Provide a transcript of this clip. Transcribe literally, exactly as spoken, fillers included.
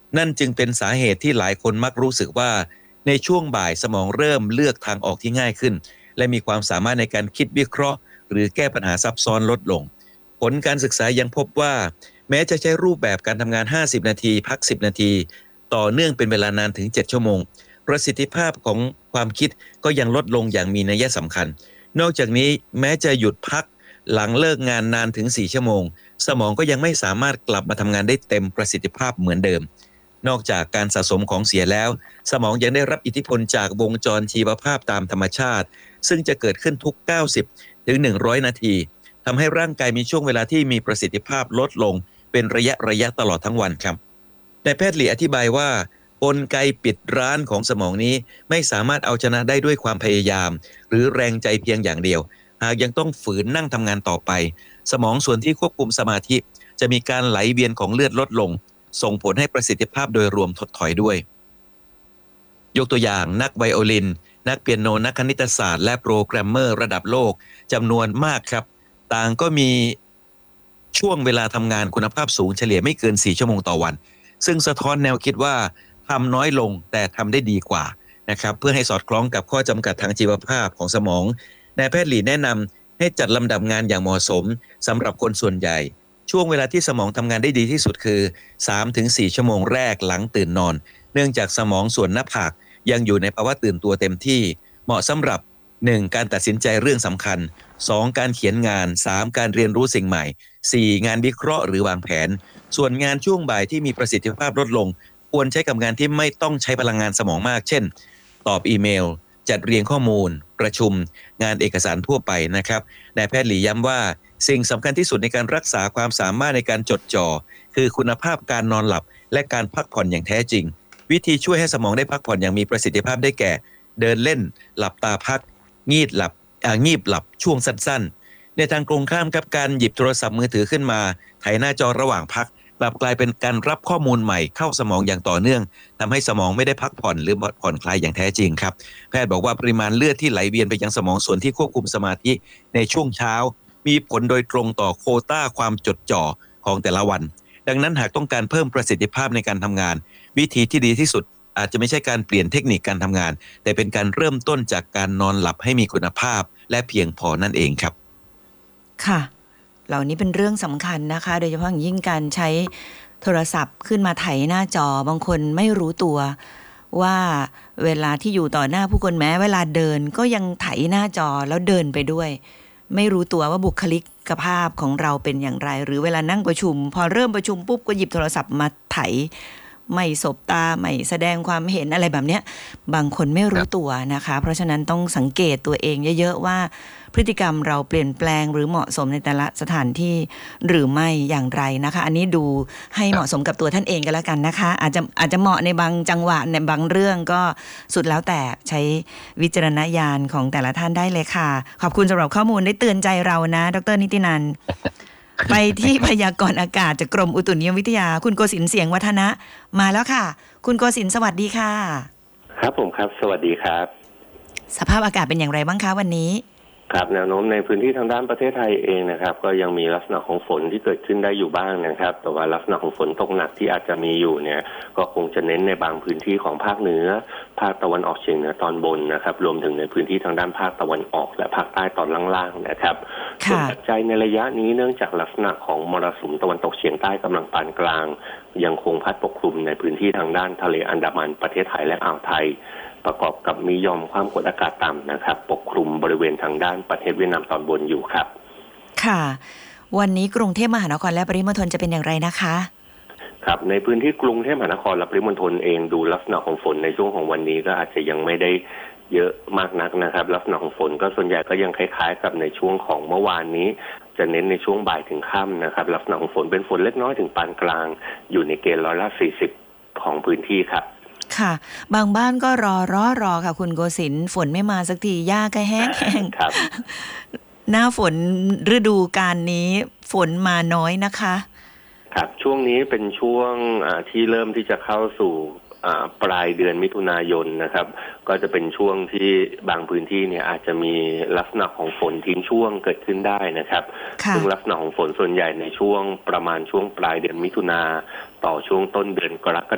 นั่นจึงเป็นสาเหตุที่หลายคนมักรู้สึกว่าในช่วงบ่ายสมองเริ่มเลือกทางออกที่ง่ายขึ้นและมีความสามารถในการคิดวิเคราะห์หรือแก้ปัญหาซับซ้อนลดลงผลการศึกษายังพบว่าแม้จะใช้รูปแบบการทำงานห้าสิบนาทีพักสิบนาทีต่อเนื่องเป็นเวลานานถึงเจ็ดชั่วโมงประสิทธิภาพของความคิดก็ยังลดลงอย่างมีนัยสำคัญนอกจากนี้แม้จะหยุดพักหลังเลิกงานนานถึงสี่ชั่วโมงสมองก็ยังไม่สามารถกลับมาทำงานได้เต็มประสิทธิภาพเหมือนเดิมนอกจากการสะสมของเสียแล้วสมองยังได้รับอิทธิพลจากวงจรชีวภาพตามธรรมชาติซึ่งจะเกิดขึ้นทุกเก้าสิบถึงหนึ่งร้อยนาทีทำให้ร่างกายมีช่วงเวลาที่มีประสิทธิภาพลดลงเป็นระยะระยะตลอดทั้งวันครับนายแพทย์หลีอธิบายว่ากลไกปิดร้านของสมองนี้ไม่สามารถเอาชนะได้ด้วยความพยายามหรือแรงใจเพียงอย่างเดียวหากยังต้องฝืนนั่งทำงานต่อไปสมองส่วนที่ควบคุมสมาธิจะมีการไหลเวียนของเลือดลดลงส่งผลให้ประสิทธิภาพโดยรวมถดถอยด้วยยกตัวอย่างนักไวโอลินนักเปียโนนักคณิตศาสตร์และโปรแกรมเมอร์ระดับโลกจำนวนมากครับต่างก็มีช่วงเวลาทำงานคุณภาพสูงเฉลี่ยไม่เกินสี่ชั่วโมงต่อวันซึ่งสะท้อนแนวคิดว่าทำน้อยลงแต่ทำได้ดีกว่านะครับเพื่อให้สอดคล้องกับข้อจำกัดทางชีวภาพของสมองนายแพทย์หลีแนะนำให้จัดลำดับงานอย่างเหมาะสมสำหรับคนส่วนใหญ่ช่วงเวลาที่สมองทำงานได้ดีที่สุดคือ สามถึงสี่ ชั่วโมงแรกหลังตื่นนอนเนื่องจากสมองส่วนหน้าผากยังอยู่ในภาวะตื่นตัวเต็มที่เหมาะสำหรับหนึ่งการตัดสินใจเรื่องสำคัญสองการเขียนงานสามการเรียนรู้สิ่งใหม่สี่งานวิเคราะห์หรือวางแผนส่วนงานช่วงบ่ายที่มีประสิทธิภาพลดลงควรใช้กับงานที่ไม่ต้องใช้พลังงานสมองมากเช่นตอบอีเมลจัดเรียงข้อมูลประชุมงานเอกสารทั่วไปนะครับนายแพทย์หลีย้ำว่าสิ่งสำคัญที่สุดในการรักษาความสามารถในการจดจ่อคือคุณภาพการนอนหลับและการพักผ่อนอย่างแท้จริงวิธีช่วยให้สมองได้พักผ่อนอย่างมีประสิทธิภาพได้แก่เดินเล่นหลับตาพักงีบหลับอ่างีบหลับช่วงสั้นๆในทางตรงข้ามครับการหยิบโทรศัพท์มือถือขึ้นมาไถหน้าจอระหว่างพักกลับกลายเป็นการรับข้อมูลใหม่เข้าสมองอย่างต่อเนื่องทำให้สมองไม่ได้พักผ่อนหรือผ่อนคลายอย่างแท้จริงครับแพทย์บอกว่าปริมาณเลือดที่ไหลเวียนไปยังสมองส่วนที่ควบคุมสมาธิในช่วงเช้ามีผลโดยตรงต่อโควต้าความจดจ่อของแต่ละวันดังนั้นหากต้องการเพิ่มประสิทธิภาพในการทำงานวิธีที่ดีที่สุดอาจจะไม่ใช่การเปลี่ยนเทคนิคการทำงานแต่เป็นการเริ่มต้นจากการนอนหลับให้มีคุณภาพและเพียงพอนั่นเองครับค่ะเหล่านี้เป็นเรื่องสำคัญนะคะโดยเฉพาะอย่างยิ่งการใช้โทรศัพท์ขึ้นมาไถหน้าจอบางคนไม่รู้ตัวว่าเวลาที่อยู่ต่อหน้าผู้คนแม้เวลาเดินก็ยังไถหน้าจอแล้วเดินไปด้วยไม่รู้ตัวว่าบุคลิกภาพของเราเป็นอย่างไรหรือเวลานั่งประชุมพอเริ่มประชุมปุ๊บก็หยิบโทรศัพท์มาไถไม่สบตาไม่แสดงความเห็นอะไรแบบเนี้ยบางคนไม่รู้ตัวนะคะเพราะฉะนั้นต้องสังเกตตัวเองเยอะๆว่าพฤติกรรมเราเปลี่ยนแปลงหรือเหมาะสมในแต่ละสถานที่หรือไม่อย่างไรนะคะอันนี้ดูให้เหมาะสมกับตัวท่านเองก็แล้วกันนะคะอาจจะอาจจะเหมาะในบางจังหวะในบางเรื่องก็สุดแล้วแต่ใช้วิจารณญาณของแต่ละท่านได้เลยค่ะขอบคุณสำหรับข้อมูลได้เตือนใจเรานะดร.นิตินันท์ไปที่พยากรณ์อากาศจากกรมอุตุนิยมวิทยาคุณโกศินทร์เสียงวัฒนะมาแล้วค่ะคุณโกศินทร์สวัสดีค่ะครับผมครับสวัสดีครับสภาพอากาศเป็นอย่างไรบ้างคะวันนี้ครับแนวโน้มในพื้นที่ทางด้านประเทศไทยเองนะครับก็ยังมีลักษณะของฝนที่เกิดขึ้นได้อยู่บ้างนะครับแต่ว่าลักษณะของฝนตกหนักที่อาจจะมีอยู่เนี่ยก็คงจะเน้นในบางพื้นที่ของภาคเหนือภาคตะวันออกเฉียงเหนือตอนบนนะครับรวมถึงในพื้นที่ทางด้านภาคตะวันออกและภาคใต้ตอนล่างๆนะครับส่วนปัจจัยในระยะนี้เนื่องจากลักษณะของมรสุมตะวันตกเฉียงใต้กำลังปานกลางยังคงพัดปกคลุมในพื้นที่ทางด้านทะเลอันดามันประเทศไทยและอ่าวไทยประกอบกับมีหย่อมความกดอากาศต่ำนะครับปกคลุมบริเวณทางด้านประเทศเวียดนามตอนบนอยู่ครับค่ะวันนี้กรุงเทพมหานครและปริมณฑลจะเป็นอย่างไรนะคะครับในพื้นที่กรุงเทพมหานครและปริมณฑลเองดูลักษณะของฝนในช่วงของวันนี้ก็อาจจะยังไม่ได้เยอะมากนักนะครับลักษณะของฝนก็ส่วนใหญ่ก็ยังคล้ายๆกับในช่วงของเมื่อวานนี้จะเน้นในช่วงบ่ายถึงค่ำนะครับลักษณะของฝนเป็นฝนเล็กน้อยถึงปานกลางอยู่ในเกณฑ์ร้อยละสี่สิบของพื้นที่ครับค่ะบางบ้านก็รอรอรอค่ะคุณโกศินทร์ฝนไม่มาสักทีหญ้าก็แห้งแห้งครับหน้าฝนฤดูกาลนี้ฝนมาน้อยนะคะครับช่วงนี้เป็นช่วงที่เริ่มที่จะเข้าสู่ปลายเดือนมิถุนายนนะครับก็จะเป็นช่วงที่บางพื้นที่เนี่ยอาจจะมีลักษณะของฝนทิ้งช่วงเกิดขึ้นได้นะครับซึ่งลักษณะของฝนส่วนใหญ่ในช่วงประมาณช่วงปลายเดือนมิถุนาต่อช่วงต้นเดือนกรกฎาคม